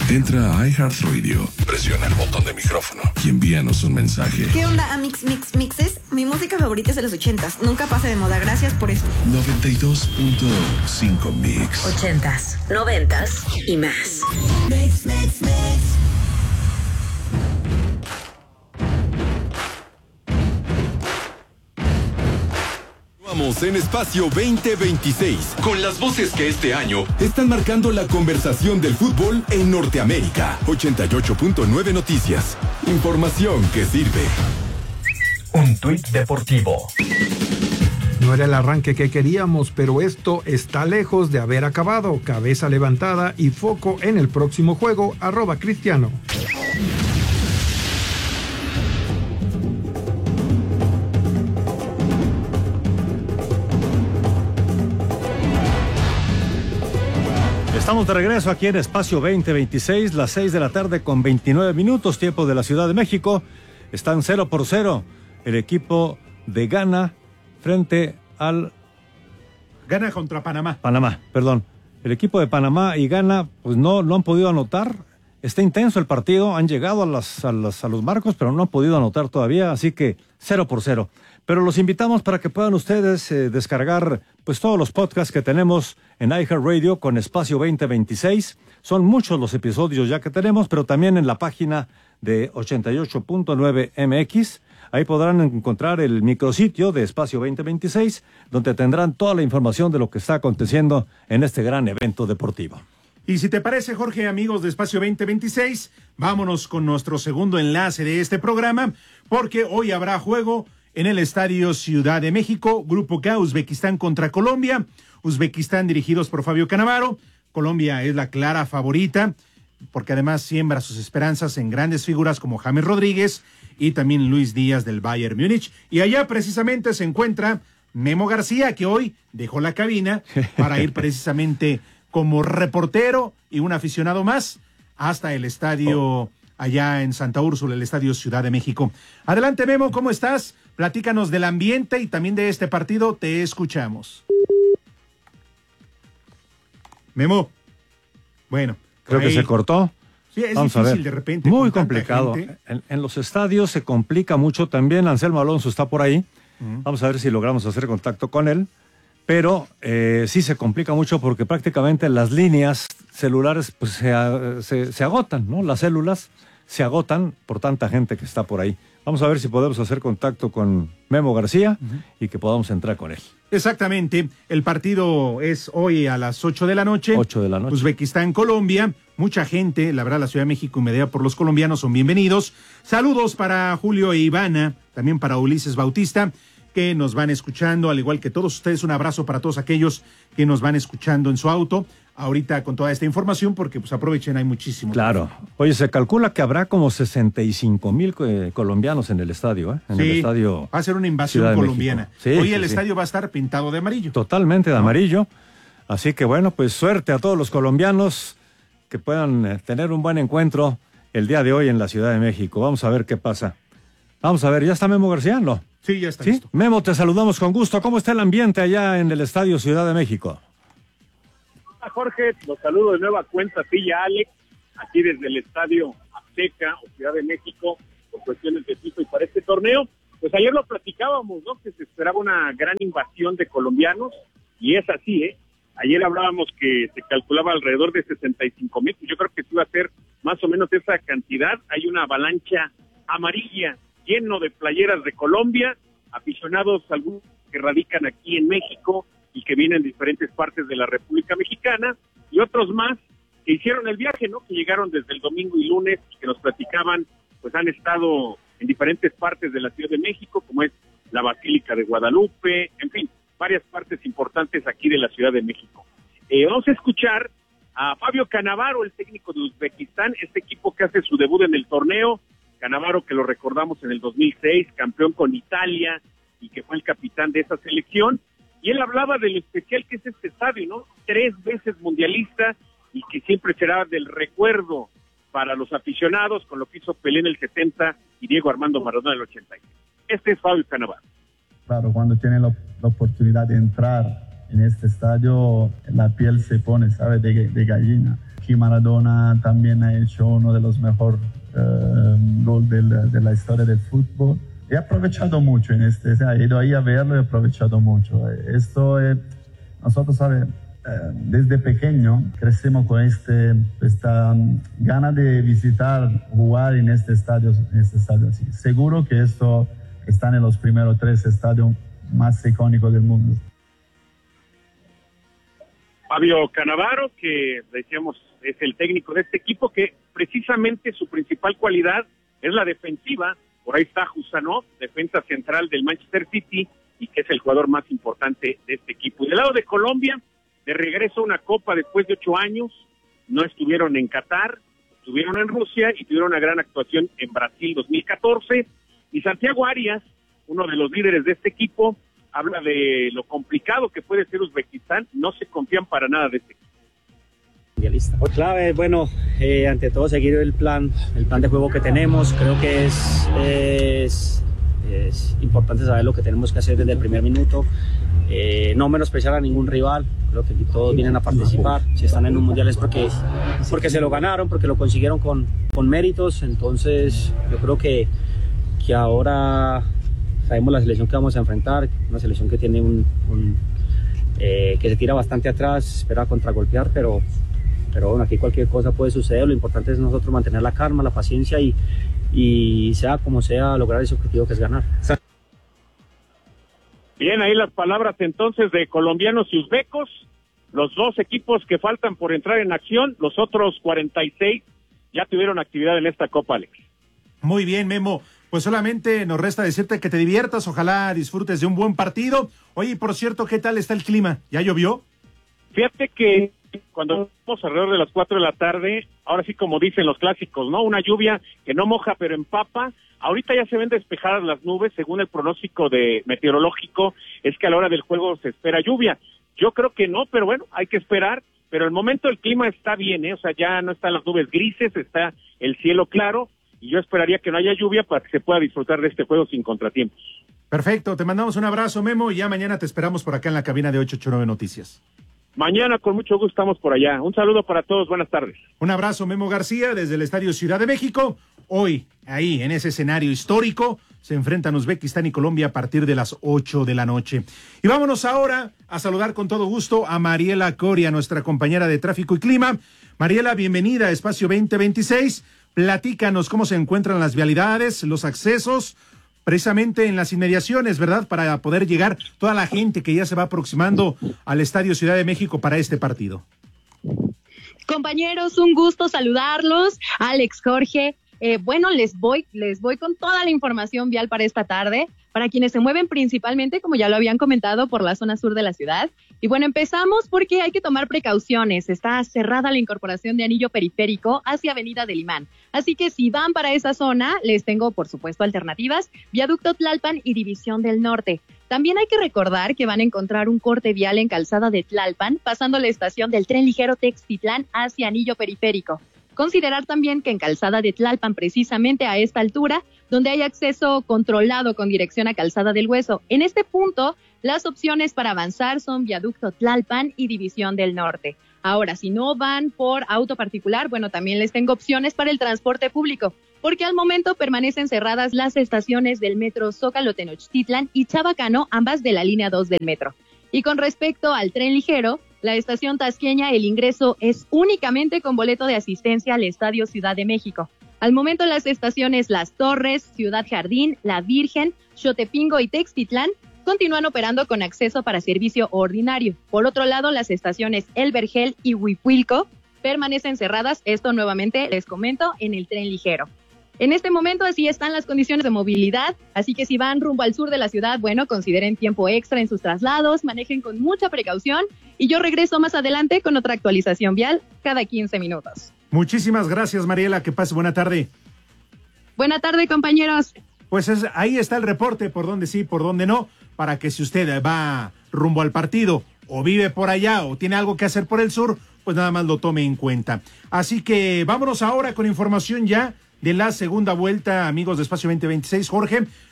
Entra a iHeartRadio, presiona el botón de micrófono y envíanos un mensaje. ¿Qué onda, Amix Mixes? Mi música favorita es de los 80s. Nunca pasa de moda. Gracias por esto. 92.5 Mix. 80s, 90s y más. Mix. Vamos en Espacio 2026, con las voces que este año están marcando la conversación del fútbol en Norteamérica. 88.9 Noticias. Información que sirve. Un tuit deportivo. No era el arranque que queríamos, pero esto está lejos de haber acabado. Cabeza levantada y foco en el próximo juego. @Cristiano. Estamos de regreso aquí en Espacio 2026, las 6 de la tarde con 29 minutos, tiempo de la Ciudad de México. Están 0-0 el equipo de Ghana frente al... Ghana contra Panamá. Perdón. El equipo de Panamá y Ghana pues no han podido anotar. Está intenso el partido, han llegado a los marcos, pero no han podido anotar todavía, así que 0-0. Pero los invitamos para que puedan ustedes descargar pues todos los podcasts que tenemos en iHeartRadio con Espacio 2026. Son muchos los episodios ya que tenemos, pero también en la página de 88.9 MX. Ahí podrán encontrar el micrositio de Espacio 2026, donde tendrán toda la información de lo que está aconteciendo en este gran evento deportivo. Y si te parece, Jorge, amigos de Espacio 2026, vámonos con nuestro segundo enlace de este programa, porque hoy habrá juego en el Estadio Ciudad de México, Grupo K, Uzbekistán contra Colombia. Uzbekistán dirigidos por Fabio Cannavaro. Colombia es la clara favorita, porque además siembra sus esperanzas en grandes figuras como James Rodríguez y también Luis Díaz del Bayern Múnich. Y allá precisamente se encuentra Memo García, que hoy dejó la cabina para ir precisamente como reportero y un aficionado más hasta el estadio allá en Santa Úrsula, el Estadio Ciudad de México. Adelante, Memo, ¿cómo estás? Platícanos del ambiente y también de este partido, te escuchamos. Memo. Bueno. Creo que se cortó. Sí, es difícil de repente. Muy complicado. En los estadios se complica mucho. También Anselmo Alonso está por ahí. Vamos a ver si logramos hacer contacto con él. Pero sí se complica mucho porque prácticamente las líneas celulares pues se agotan, ¿no? Las células se agotan por tanta gente que está por ahí. Vamos a ver si podemos hacer contacto con Memo García y que podamos entrar con él. Exactamente. El partido es hoy a las 8 de la noche. 8 de la noche. Uzbekistán, Colombia. Mucha gente, la verdad, la Ciudad de México y medida por los colombianos son bienvenidos. Saludos para Julio e Ivana, también para Ulises Bautista, que nos van escuchando, al igual que todos ustedes. Un abrazo para todos aquellos que nos van escuchando en su auto. Ahorita con toda esta información, porque pues aprovechen, hay muchísimo. Claro. Oye, se calcula que habrá como 65,000 colombianos en el estadio, en el estadio. Va a ser una invasión colombiana. Sí, hoy el estadio va a estar pintado de amarillo. Totalmente de amarillo. Así que bueno, pues suerte a todos los colombianos que puedan tener un buen encuentro el día de hoy en la Ciudad de México. Vamos a ver qué pasa. Vamos a ver, ¿ya está Memo García? ¿No? Sí, ya está listo. Memo, te saludamos con gusto. ¿Cómo está el ambiente allá en el Estadio Ciudad de México? Hola Jorge, los saludo de nueva cuenta, Pilla Alex, aquí desde el Estadio Azteca o Ciudad de México, por cuestiones de FIFA y para este torneo. Pues ayer lo platicábamos, ¿no? Que se esperaba una gran invasión de colombianos, y es así, ¿eh? Ayer hablábamos que se calculaba alrededor de 65,000, yo creo que sí va a ser más o menos esa cantidad. Hay una avalancha amarilla lleno de playeras de Colombia, aficionados algunos que radican aquí en México y que vienen de diferentes partes de la República Mexicana, y otros más que hicieron el viaje, ¿no? Que llegaron desde el domingo y lunes y que nos platicaban, pues han estado en diferentes partes de la Ciudad de México, como es la Basílica de Guadalupe, en fin, varias partes importantes aquí de la Ciudad de México. Vamos a escuchar a Fabio Cannavaro, el técnico de Uzbekistán, este equipo que hace su debut en el torneo. Cannavaro, que lo recordamos en el 2006, campeón con Italia y que fue el capitán de esa selección. Y él hablaba del especial que es este estadio, ¿no? 3 veces mundialista y que siempre será del recuerdo para los aficionados, con lo que hizo Pelé en el 70 y Diego Armando Maradona en el 86. Este es Fabio Cannavaro. Claro, cuando tiene la oportunidad de entrar en este estadio la piel se pone, ¿sabes? De gallina. Aquí Maradona también ha hecho uno de los mejores goles de la historia del fútbol. He aprovechado mucho he ido ahí a verlo y he aprovechado mucho. Nosotros, ¿sabes? Desde pequeño crecemos con esta gana de visitar, jugar en este estadio así. Seguro que esto está en los primeros 3 estadios más icónicos del mundo. Fabio Cannavaro, que decíamos es el técnico de este equipo, que precisamente su principal cualidad es la defensiva. Por ahí está Jusanov, defensa central del Manchester City, y que es el jugador más importante de este equipo. Y del lado de Colombia, de regreso a una copa después de 8 años, no estuvieron en Qatar, estuvieron en Rusia y tuvieron una gran actuación en Brasil 2014. Y Santiago Arias, uno de los líderes de este equipo, habla de lo complicado que puede ser Uzbekistán. No se confían para nada de este equipo. Pues clave, bueno, ante todo seguir el plan de juego que tenemos. Creo que es importante saber lo que tenemos que hacer desde el primer minuto. No menospreciar a ningún rival. Creo que aquí todos vienen a participar. Si están en un mundial es porque se lo ganaron, porque lo consiguieron con méritos. Entonces yo creo que ahora sabemos la selección que vamos a enfrentar, una selección que tiene que se tira bastante atrás, espera contragolpear, pero bueno, aquí cualquier cosa puede suceder. Lo importante es nosotros mantener la calma, la paciencia y sea como sea, lograr ese objetivo que es ganar. Bien, ahí las palabras entonces de colombianos y uzbecos, los 2 equipos que faltan por entrar en acción, los otros 46 ya tuvieron actividad en esta Copa, Alex. Muy bien, Memo. Pues solamente nos resta decirte que te diviertas, ojalá disfrutes de un buen partido. Oye, y por cierto, ¿qué tal está el clima? ¿Ya llovió? Fíjate que cuando estamos alrededor de las 4 de la tarde, ahora sí como dicen los clásicos, ¿no? Una lluvia que no moja pero empapa. Ahorita ya se ven despejadas las nubes, según el pronóstico meteorológico, es que a la hora del juego se espera lluvia. Yo creo que no, pero bueno, hay que esperar. Pero al momento el clima está bien, O sea, ya no están las nubes grises, está el cielo claro, y yo esperaría que no haya lluvia para que se pueda disfrutar de este juego sin contratiempos. Perfecto, te mandamos un abrazo, Memo, y ya mañana te esperamos por acá en la cabina de 889 Noticias. Mañana con mucho gusto estamos por allá. Un saludo para todos, buenas tardes. Un abrazo, Memo García, desde el Estadio Ciudad de México. Hoy, ahí, en ese escenario histórico, se enfrentan Uzbekistán y Colombia a partir de las 8 de la noche. Y vámonos ahora a saludar con todo gusto a Mariela Coria, nuestra compañera de Tráfico y Clima. Mariela, bienvenida a Espacio 2026. Platícanos cómo se encuentran las vialidades, los accesos, precisamente en las inmediaciones, ¿verdad? Para poder llegar toda la gente que ya se va aproximando al Estadio Ciudad de México para este partido. Compañeros, un gusto saludarlos. Alex, Jorge, bueno, les voy con toda la información vial para esta tarde, para quienes se mueven principalmente, como ya lo habían comentado, por la zona sur de la ciudad. Y bueno, empezamos porque hay que tomar precauciones. Está cerrada la incorporación de anillo periférico hacia Avenida del Imán. Así que si van para esa zona, les tengo, por supuesto, alternativas: Viaducto Tlalpan y División del Norte. También hay que recordar que van a encontrar un corte vial en Calzada de Tlalpan, pasando la estación del tren ligero Textitlán hacia anillo periférico. Considerar también que en Calzada de Tlalpan, precisamente a esta altura, donde hay acceso controlado con dirección a Calzada del Hueso, en este punto las opciones para avanzar son Viaducto Tlalpan y División del Norte. Ahora, si no van por auto particular, bueno, también les tengo opciones para el transporte público, porque al momento permanecen cerradas las estaciones del metro Zócalo Tenochtitlan y Chabacano, ambas de la línea 2 del metro. Y con respecto al tren ligero, la estación tasqueña, el ingreso es únicamente con boleto de asistencia al Estadio Ciudad de México. Al momento las estaciones Las Torres, Ciudad Jardín, La Virgen, Xotepingo y Textitlán continúan operando con acceso para servicio ordinario. Por otro lado, las estaciones El Vergel y Huipuilco permanecen cerradas, esto nuevamente les comento, en el tren ligero. En este momento así están las condiciones de movilidad, así que si van rumbo al sur de la ciudad, bueno, consideren tiempo extra en sus traslados, manejen con mucha precaución y yo regreso más adelante con otra actualización vial cada 15 minutos. Muchísimas gracias, Mariela, que pase buena tarde. Buena tarde, compañeros. Pues ahí está el reporte, por dónde sí, por dónde no, para que si usted va rumbo al partido o vive por allá o tiene algo que hacer por el sur, pues nada más lo tome en cuenta. Así que vámonos ahora con información ya de la segunda vuelta, amigos de Espacio 2026. Jorge,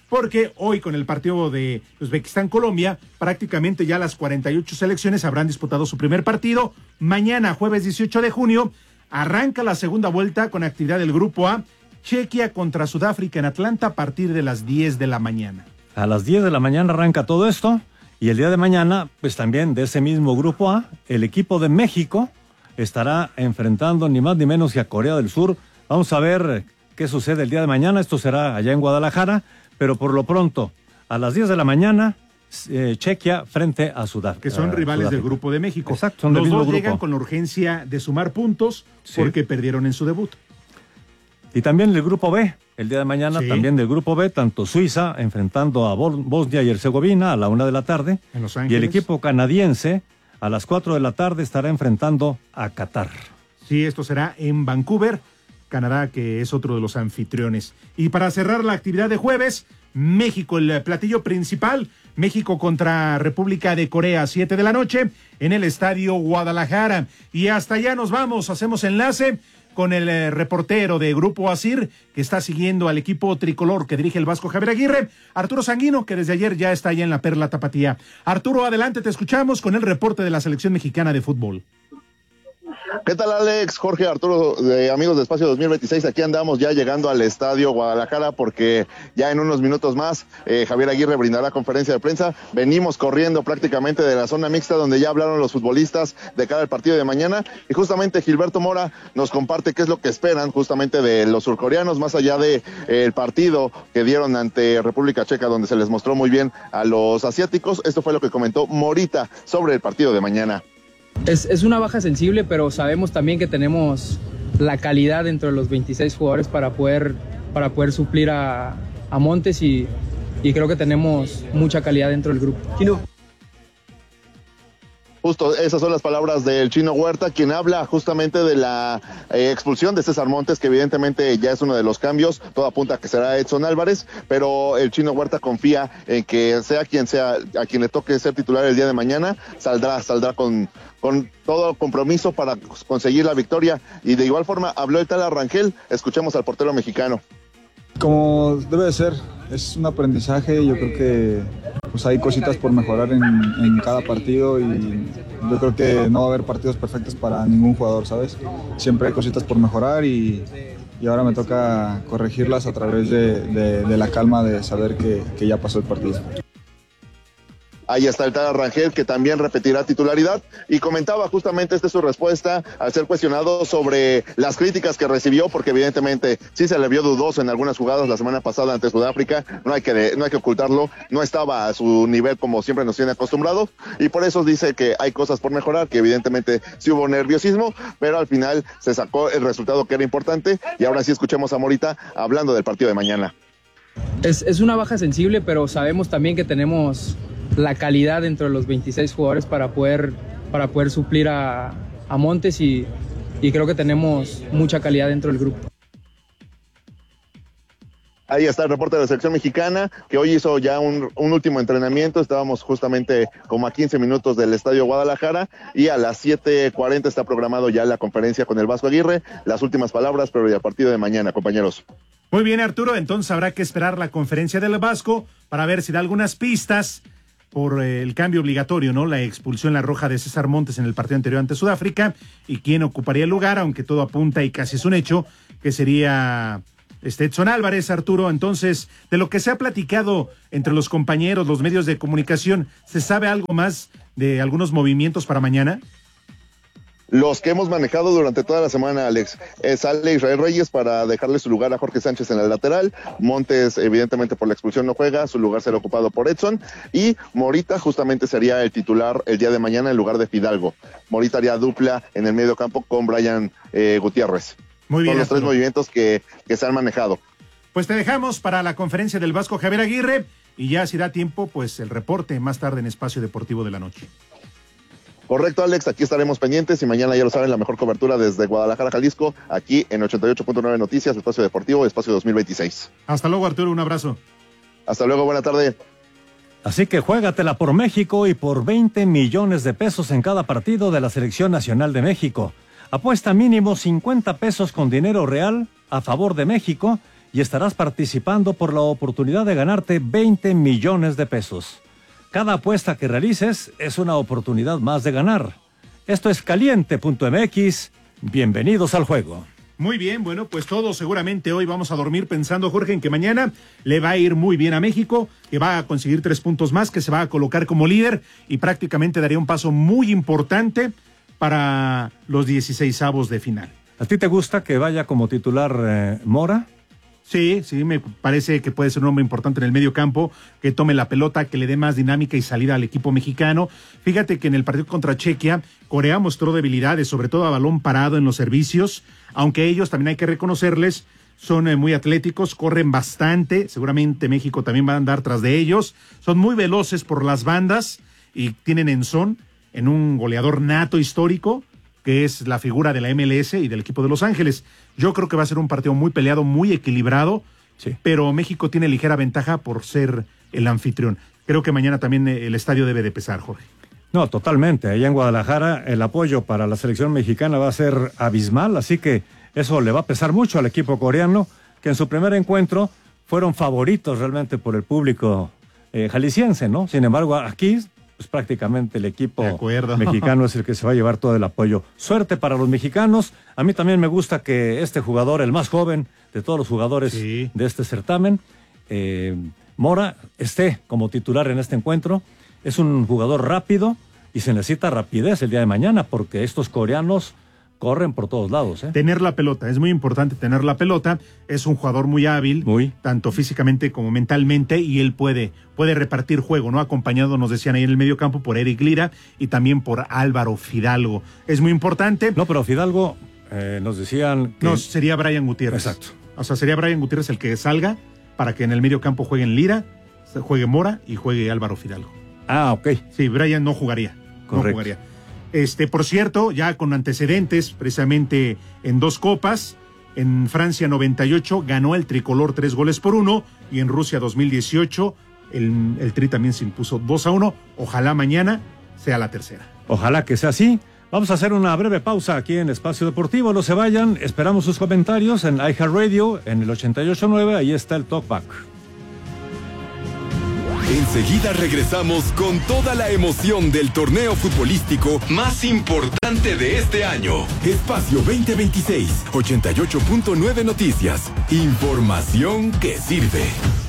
porque hoy con el partido de Uzbekistán-Colombia, prácticamente ya las 48 selecciones habrán disputado su primer partido. Mañana, jueves 18 de junio, arranca la segunda vuelta con actividad del Grupo A, Chequia contra Sudáfrica en Atlanta a partir de las 10 de la mañana. A las 10 de la mañana arranca todo esto, y el día de mañana, pues también de ese mismo Grupo A, el equipo de México estará enfrentando ni más ni menos que a Corea del Sur. Vamos a ver qué sucede el día de mañana. Esto será allá en Guadalajara, pero por lo pronto, a las 10 de la mañana, Chequia frente a Sudáfrica. Que son rivales del Grupo de México. Exacto, son los del mismo dos grupo. llegan con la urgencia de sumar puntos porque perdieron en su debut. Y también el Grupo B, el día de mañana, también del Grupo B, tanto Suiza enfrentando a Bosnia y Herzegovina a la 1 de la tarde. En Los Ángeles. Y el equipo canadiense a las 4 de la tarde estará enfrentando a Qatar. Sí, esto será en Vancouver, Canadá, que es otro de los anfitriones. Y para cerrar la actividad de jueves, México, el platillo principal, México contra República de Corea, 7 de la noche, en el Estadio Guadalajara. Y hasta allá nos vamos, hacemos enlace con el reportero de Grupo ASIR, que está siguiendo al equipo tricolor que dirige el Vasco Javier Aguirre, Arturo Sanguino, que desde ayer ya está allá en la Perla Tapatía. Arturo, adelante, te escuchamos con el reporte de la selección mexicana de fútbol. ¿Qué tal, Alex? Jorge, Arturo, de Amigos de Espacio 2026, aquí andamos ya llegando al Estadio Guadalajara porque ya en unos minutos más Javier Aguirre brindará conferencia de prensa. Venimos corriendo prácticamente de la zona mixta donde ya hablaron los futbolistas de cara al partido de mañana y justamente Gilberto Mora nos comparte qué es lo que esperan justamente de los surcoreanos, más allá de el partido que dieron ante República Checa donde se les mostró muy bien a los asiáticos. Esto fue lo que comentó Morita sobre el partido de mañana. Es una baja sensible, pero sabemos también que tenemos la calidad dentro de los 26 jugadores para poder suplir a Montes y creo que tenemos mucha calidad dentro del grupo. Justo esas son las palabras del Chino Huerta, quien habla justamente de la expulsión de César Montes, que evidentemente ya es uno de los cambios. Todo apunta a que será Edson Álvarez, pero el Chino Huerta confía en que sea, a quien le toque ser titular el día de mañana, saldrá con todo compromiso para conseguir la victoria. Y de igual forma habló el tal Rangel. Escuchemos al portero mexicano. Como debe de ser, es un aprendizaje. Yo creo que pues hay cositas por mejorar en cada partido y yo creo que no va a haber partidos perfectos para ningún jugador, ¿sabes? Siempre hay cositas por mejorar y ahora me toca corregirlas a través de la calma de saber que ya pasó el partido. Ahí está el tal Rangel, que también repetirá titularidad, y comentaba justamente, esta es su respuesta al ser cuestionado sobre las críticas que recibió, porque evidentemente sí se le vio dudoso en algunas jugadas la semana pasada ante Sudáfrica, no hay que ocultarlo, no estaba a su nivel como siempre nos tiene acostumbrados, y por eso dice que hay cosas por mejorar, que evidentemente sí hubo nerviosismo, pero al final se sacó el resultado que era importante, y ahora sí escuchemos a Morita hablando del partido de mañana. Es una baja sensible, pero sabemos también que tenemos la calidad dentro de los 26 jugadores para poder suplir a Montes y creo que tenemos mucha calidad dentro del grupo. Ahí está el reporte de la selección mexicana, que hoy hizo ya un último entrenamiento. Estábamos justamente como a 15 minutos del Estadio Guadalajara y a las 7:40 está programado ya la conferencia con el Vasco Aguirre. Las últimas palabras, pero ya a partir de mañana, compañeros. Muy bien, Arturo, entonces habrá que esperar la conferencia del Vasco para ver si da algunas pistas por el cambio obligatorio, ¿no? La expulsión, la roja de César Montes en el partido anterior ante Sudáfrica y quién ocuparía el lugar, aunque todo apunta y casi es un hecho, que sería Edson Álvarez, Arturo. Entonces, de lo que se ha platicado entre los compañeros, los medios de comunicación, ¿se sabe algo más de algunos movimientos para mañana? Los que hemos manejado durante toda la semana, Alex, sale Israel Reyes para dejarle su lugar a Jorge Sánchez en la lateral. Montes, evidentemente por la expulsión no juega, su lugar será ocupado por Edson, y Morita justamente sería el titular el día de mañana en lugar de Fidalgo. Morita haría dupla en el medio campo con Brian Gutiérrez. Muy bien. Son los tres movimientos que se han manejado. Pues te dejamos para la conferencia del Vasco Javier Aguirre y ya si da tiempo, pues el reporte más tarde en Espacio Deportivo de la Noche. Correcto, Alex, aquí estaremos pendientes y mañana, ya lo saben, la mejor cobertura desde Guadalajara, Jalisco, aquí en 88.9 Noticias, Espacio Deportivo, Espacio 2026. Hasta luego, Arturo, un abrazo. Hasta luego, buena tarde. Así que juégatela por México y por 20 millones de pesos en cada partido de la Selección Nacional de México. Apuesta mínimo 50 pesos con dinero real a favor de México y estarás participando por la oportunidad de ganarte 20 millones de pesos. Cada apuesta que realices es una oportunidad más de ganar. Esto es caliente.mx. Bienvenidos al juego. Muy bien, bueno, pues todos seguramente hoy vamos a dormir pensando, Jorge, en que mañana le va a ir muy bien a México, que va a conseguir 3 puntos más, que se va a colocar como líder y prácticamente daría un paso muy importante para los 16avos de final. ¿A ti te gusta que vaya como titular Mora? Sí, me parece que puede ser un hombre importante en el medio campo, que tome la pelota, que le dé más dinámica y salida al equipo mexicano. Fíjate que en el partido contra Chequia, Corea mostró debilidades, sobre todo a balón parado en los servicios, aunque ellos también hay que reconocerles, son muy atléticos, corren bastante, seguramente México también va a andar tras de ellos, son muy veloces por las bandas y tienen en un goleador nato histórico, que es la figura de la MLS y del equipo de Los Ángeles. Yo creo que va a ser un partido muy peleado, muy equilibrado, sí, pero México tiene ligera ventaja por ser el anfitrión. Creo que mañana también el estadio debe de pesar, Jorge. No, totalmente. Allá en Guadalajara el apoyo para la selección mexicana va a ser abismal, así que eso le va a pesar mucho al equipo coreano, que en su primer encuentro fueron favoritos realmente por el público jalisciense, ¿no? Sin embargo, aquí pues prácticamente el equipo mexicano es el que se va a llevar todo el apoyo. Suerte para los mexicanos. A mí también me gusta que este jugador, el más joven de todos los jugadores de este certamen, Mora, esté como titular en este encuentro. Es un jugador rápido y se necesita rapidez el día de mañana porque estos coreanos corren por todos lados. Tener la pelota, es muy importante tener la pelota. Es un jugador muy hábil, tanto físicamente como mentalmente, y él puede repartir juego, ¿no? Acompañado, nos decían ahí en el medio campo, por Eric Lira y también por Álvaro Fidalgo. Es muy importante. No, pero Fidalgo nos decían que... No, sería Brian Gutiérrez. Exacto. O sea, sería Brian Gutiérrez el que salga para que en el medio campo jueguen Lira, juegue Mora y juegue Álvaro Fidalgo. Ah, ok. Sí, Brian no jugaría. Correcto. No jugaría. Por cierto, ya con antecedentes, precisamente en 2 copas, en Francia 98 ganó el tricolor 3-1, y en Rusia 2018 el Tri también se impuso 2-1. Ojalá mañana sea la tercera. Ojalá que sea así. Vamos a hacer una breve pausa aquí en Espacio Deportivo. No se vayan, esperamos sus comentarios en iHeartRadio, en el 88.9, ahí está el Talkback. Enseguida regresamos con toda la emoción del torneo futbolístico más importante de este año. Espacio 2026, 88.9 Noticias. Información que sirve.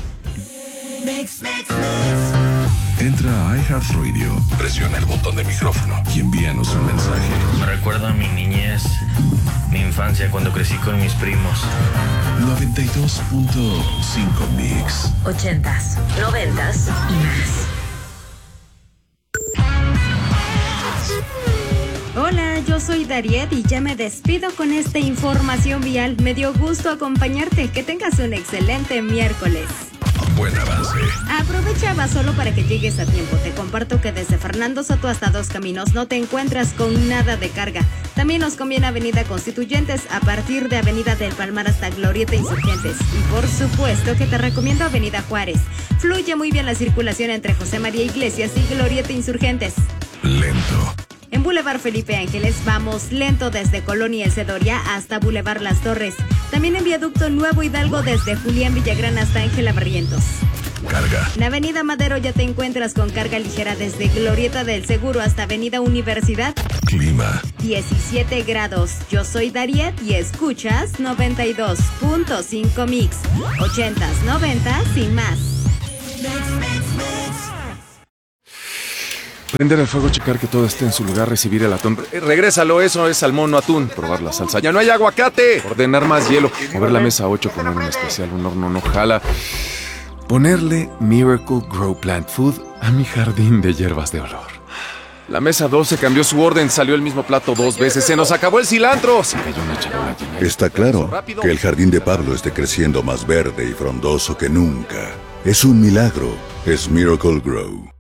Entra a iHeartRadio, presiona el botón de micrófono y envíanos un mensaje. Me recuerda a mi niñez, mi infancia cuando crecí con mis primos. 92.5 Mix. 80s, 90s y más. Hola, yo soy Dariet y ya me despido con esta información vial. Me dio gusto acompañarte. Que tengas un excelente miércoles. Buen avance. Aprovecha solo para que llegues a tiempo. Te comparto que desde Fernando Soto hasta Dos Caminos no te encuentras con nada de carga. También nos conviene Avenida Constituyentes a partir de Avenida del Palmar hasta Glorieta Insurgentes. Y por supuesto que te recomiendo Avenida Juárez. Fluye muy bien la circulación entre José María Iglesias y Glorieta Insurgentes. Lento. En Boulevard Felipe Ángeles vamos lento desde Colonia El Cedoria hasta Boulevard Las Torres. También en Viaducto Nuevo Hidalgo desde Julián Villagrán hasta Ángela Barrientos. Carga. En Avenida Madero ya te encuentras con carga ligera desde Glorieta del Seguro hasta Avenida Universidad. Clima. 17 grados. Yo soy Dariet y escuchas 92.5 Mix. 80s, 90s y más. Prender el fuego, checar que todo esté en su lugar, recibir el atún. Regrésalo, eso es salmón, no atún. Probar la salsa. ¡Ya no hay aguacate! Ordenar más hielo. Mover la mesa 8, poner un especial, un horno no jala. Ponerle Miracle Grow Plant Food a mi jardín de hierbas de olor. La mesa 12 cambió su orden, salió el mismo plato 2 veces. ¡Se nos acabó el cilantro! Se cayó una charola llena. Está claro que el jardín de Pablo esté creciendo más verde y frondoso que nunca. Es un milagro. Es Miracle Grow.